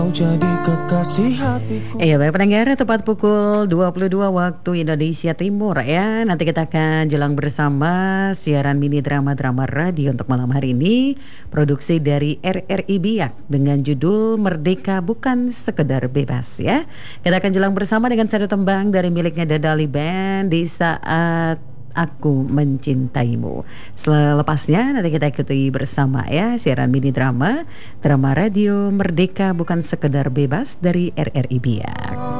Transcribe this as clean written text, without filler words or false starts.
jadi kekasih hatiku. Iya baik pendengar, tepat pukul 22 waktu Indonesia Timur ya. Nanti kita akan jelang bersama siaran mini drama-drama radio untuk malam hari ini. Produksi dari RRI Biak dengan judul Merdeka Bukan Sekedar Bebas ya. Kita akan jelang bersama dengan satu tembang dari miliknya Dadali Band, Di Saat Aku Mencintaimu. Selepasnya nanti kita ikuti bersama ya siaran mini drama radio Merdeka Bukan Sekedar Bebas dari RRI Biak.